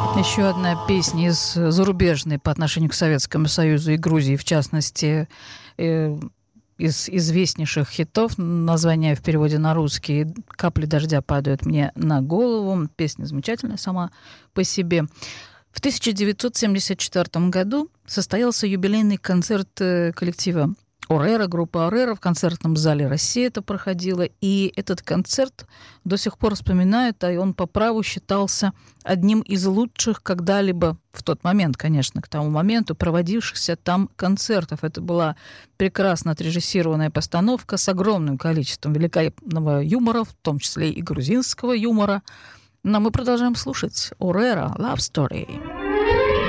Еще одна песня из зарубежной по отношению к Советскому Союзу и Грузии, в частности, из известнейших хитов. Название в переводе на русский «Капли дождя падают мне на голову». Песня замечательная сама по себе. В 1974 году состоялся юбилейный концерт коллектива «Орера», группа «Орера» в концертном зале «Россия» это проходило. И этот концерт до сих пор вспоминают, а он по праву считался одним из лучших когда-либо, в тот момент, конечно, к тому моменту, проводившихся там концертов. Это была прекрасно отрежиссированная постановка с огромным количеством великолепного юмора, в том числе и грузинского юмора. Но мы продолжаем слушать «Орера» «Love Story».